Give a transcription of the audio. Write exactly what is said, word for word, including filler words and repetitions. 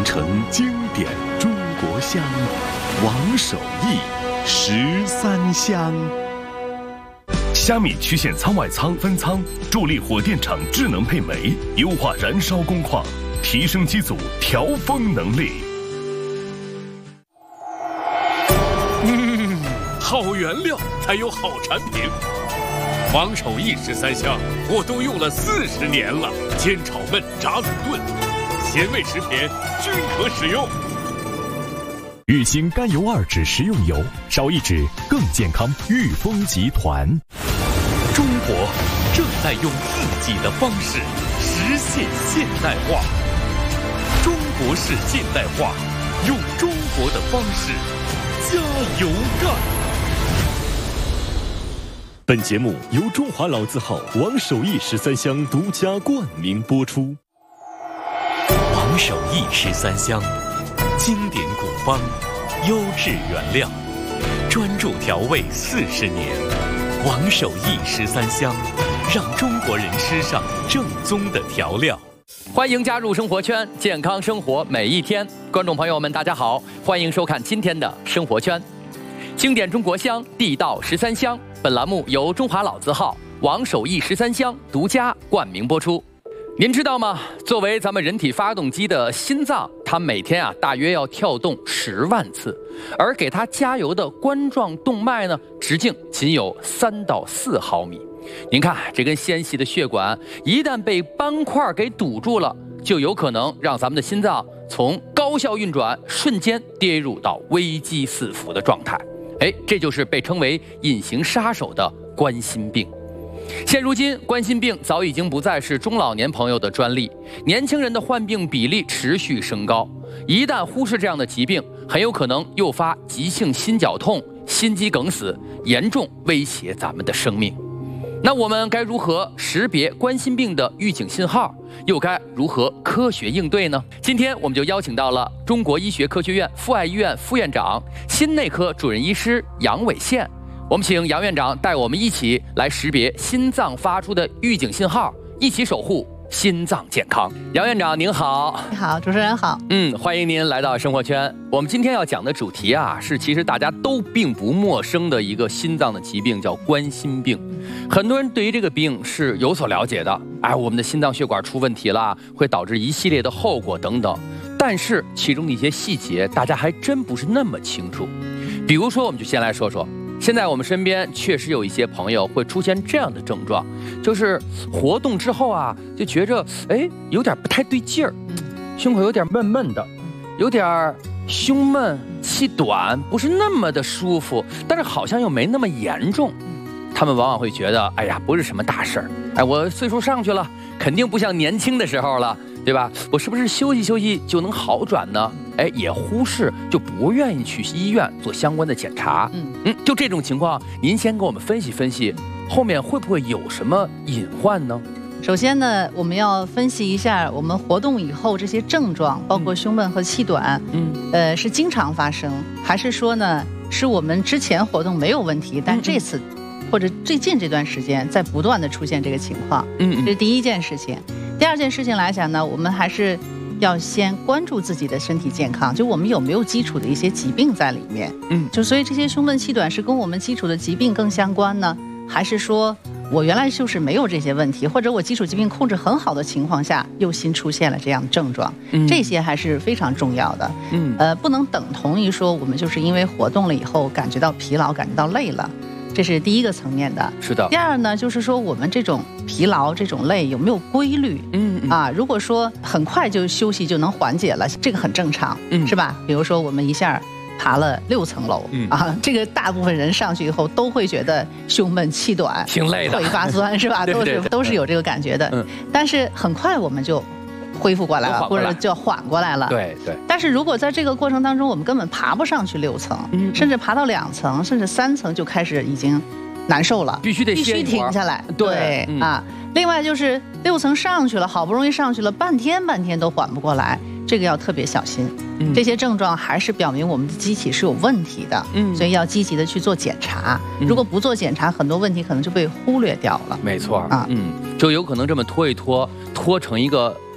承经典中国香，王守义十三香。虾米曲线舱外舱分舱助力火电厂智能配煤，优化燃烧工况，提升机组调风能力。 嗯，好原料才有好产品。王守义十三香，我都用了四十年了，煎炒焖炸卤炖，咸味食品均可使用。 玉兴甘油二酯食用油，少一酯更健康。裕丰集团。 中国正在用自己的方式实现现代化。中国式现代化，用中国的方式加油干。 本节目由中华老字号王守义十三香独家冠名播出。 王守义十三香，经典古方，优质原料，专注调味四十年。王守义十三香，让中国人吃上正宗的调料。 欢迎加入生活圈，健康生活每一天。观众朋友们，大家好，欢迎收看今天的生活圈。经典中国香，地道十三香。本栏目由中华老字号王守义十三香独家冠名播出。您知道吗？作为咱们人体发动机的心脏，它每天啊大约要跳动十万次，而给它加油的冠状动脉呢，直径仅有三到四毫米。您看这根纤细的血管，一旦被斑块给堵住了，就有可能让咱们的心脏从高效运转瞬间跌入到危机四伏的状态。哎，这就是被称为隐形杀手的冠心病。现如今，冠心病早已经不再是中老年朋友的专利，年轻人的患病比例持续升高。一旦忽视这样的疾病，很有可能诱发急性心绞痛、心肌梗死，严重威胁咱们的生命。那我们该如何识别冠心病的预警信号，又该如何科学应对呢？今天我们就邀请到了中国医学科学院阜爱医院副院长、心内科主任医师杨伟宪。我们请杨院长带我们一起来识别心脏发出的预警信号，一起守护心脏健康。杨院长您好。 你好，主持人好。 嗯，欢迎您来到生活圈。我们今天要讲的主题啊，是其实大家都并不陌生的一个心脏的疾病，叫冠心病。很多人对于这个病是有所了解的，哎，我们的心脏血管出问题了，会导致一系列的后果等等。但是其中的一些细节，大家还真不是那么清楚。比如说，我们就先来说说。现在我们身边确实有一些朋友会出现这样的症状，就是活动之后啊，就觉着哎有点不太对劲儿，胸口有点闷闷的，有点胸闷气短，不是那么的舒服，但是好像又没那么严重。他们往往会觉得，哎呀，不是什么大事儿，哎，我岁数上去了，肯定不像年轻的时候了，对吧？我是不是休息休息就能好转呢？哎，也忽视，就不愿意去医院做相关的检查。嗯嗯，就这种情况，您先给我们分析分析，后面会不会有什么隐患呢？ 首先呢，我们要分析一下我们活动以后这些症状，包括胸闷和气短，嗯，呃，是经常发生，还是说呢，是我们之前活动没有问题，但这次或者最近这段时间在不断的出现这个情况？嗯，这是第一件事情。第二件事情来讲呢，我们还是要先关注自己的身体健康，就我们有没有基础的一些疾病在里面。嗯，就所以这些胸闷气短是跟我们基础的疾病更相关呢，还是说我原来就是没有这些问题，或者我基础疾病控制很好的情况下，又新出现了这样的症状？嗯，这些还是非常重要的。嗯，呃，不能等同于说我们就是因为活动了以后感觉到疲劳、感觉到累了。这是第一个层面的。 是的。 第二呢，就是说我们这种疲劳、这种累有没有规律？嗯啊，如果说很快就休息就能缓解了，这个很正常，嗯，是吧？比如说我们一下爬了六层楼，嗯啊，这个大部分人上去以后都会觉得胸闷气短、 挺累的、 会发酸，是吧？都是都是有这个感觉的。嗯，但是很快我们就恢复过来了，或者就缓过来了。 对对。 但是如果在这个过程当中，我们根本爬不上去六层，嗯、甚至爬到两层，甚至三层就开始已经难受了， 必须得必须停下来。 对, 对、嗯、啊。另外就是六层上去了，好不容易上去了，半天半天都缓不过来，这个要特别小心。嗯、这些症状还是表明我们的机体是有问题的，嗯，所以要积极的去做检查。嗯、如果不做检查，很多问题可能就被忽略掉了。 没错啊，嗯，就有可能这么拖一拖，拖成一个